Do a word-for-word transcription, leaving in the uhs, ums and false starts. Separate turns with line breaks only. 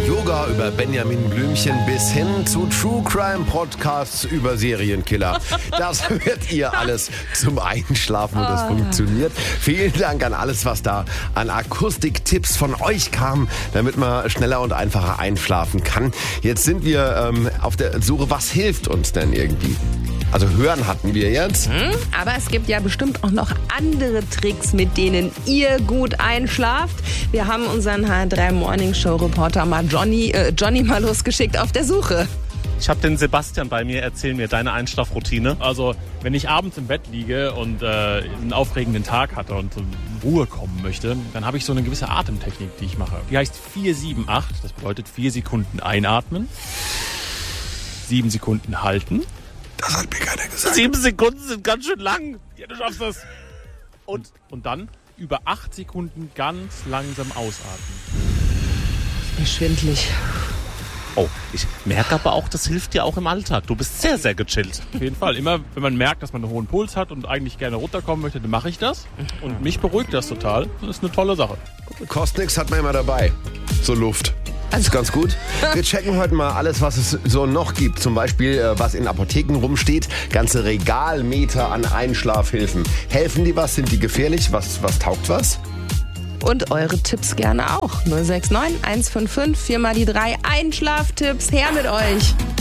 Yoga über Benjamin Blümchen bis hin zu True Crime Podcasts über Serienkiller. Das hört ihr alles zum Einschlafen und das funktioniert. Vielen Dank an alles, was da an Akustiktipps von euch kam, damit man schneller und einfacher einschlafen kann. Jetzt sind wir ähm, auf der Suche, was hilft uns denn irgendwie? Also hören hatten wir jetzt.
Hm, aber es gibt ja bestimmt auch noch andere Tricks, mit denen ihr gut einschlaft. Wir haben unseren H R drei Morning Show Reporter mal Johnny, äh, Johnny mal losgeschickt auf der Suche.
Ich habe den Sebastian bei mir. Erzähl mir deine Einschlafroutine.
Also, wenn ich abends im Bett liege und äh, einen aufregenden Tag hatte und in Ruhe kommen möchte, dann habe ich so eine gewisse Atemtechnik, die ich mache. Die heißt vier sieben acht. Das bedeutet vier Sekunden einatmen, sieben Sekunden halten.
Das hat mir keiner gesagt.
Sieben Sekunden sind ganz schön lang.
Ja, du schaffst das. Und, und dann über acht Sekunden ganz langsam ausatmen.
Mir schwindelig.
Oh, ich merke aber auch, das hilft dir auch im Alltag. Du bist sehr, sehr gechillt.
Auf jeden Fall. Immer, wenn man merkt, dass man einen hohen Puls hat und eigentlich gerne runterkommen möchte, dann mache ich das. Und mich beruhigt das total. Das ist eine tolle Sache.
Kostet nichts, hat man immer dabei. So Luft. Also ist ganz gut. Wir checken heute mal alles, was es so noch gibt. Zum Beispiel, äh, was in Apotheken rumsteht. Ganze Regalmeter an Einschlafhilfen. Helfen die was? Sind die gefährlich? Was, was taugt was?
Und eure Tipps gerne auch. null sechs neun eins fünf fünf vier mal die drei Einschlaftipps. Her mit euch.